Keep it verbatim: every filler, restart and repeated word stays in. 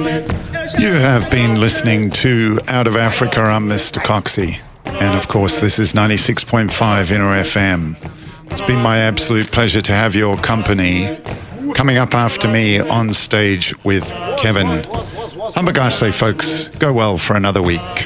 You have been listening to Out of Africa. I'm Mister Coxie. And of course, this is ninety-six point five Inner F M. It's been my absolute pleasure to have your company. Coming up after me on stage with Kevin. Humbagashle, folks. Go well for another week.